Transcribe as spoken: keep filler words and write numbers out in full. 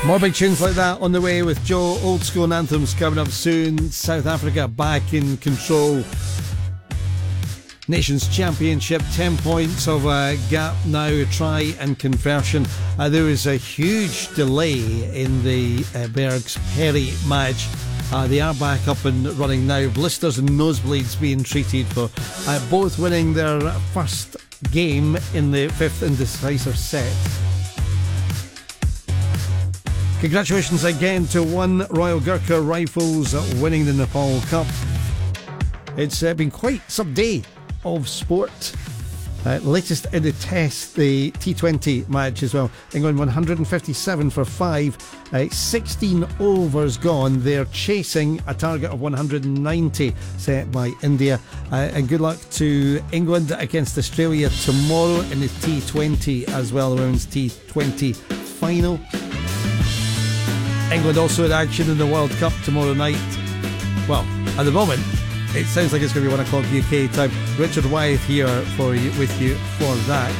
More big tunes like that on the way with Joe. Old school and anthems coming up soon. South Africa back in control. Nations Championship, ten points of a gap now, try and conversion. Uh, there was a huge delay in the uh, Bergs Perry match. Uh, they are back up and running now. Blisters and nosebleeds being treated for uh, both winning their first game in the fifth and decisive set. Congratulations again to one Royal Gurkha Rifles winning the Nepal Cup. It's uh, been quite some day of sport. Uh, latest in the test, the T twenty match as well. England one hundred fifty-seven for five, uh, sixteen overs gone. They're chasing a target of one hundred ninety set by India. Uh, and good luck to England against Australia tomorrow in the T twenty as well, the women's T twenty final. England also in action in the World Cup tomorrow night. Well, at the moment, it sounds like it's going to be one o'clock U K time. Richard Wyeth here for you, with you for that.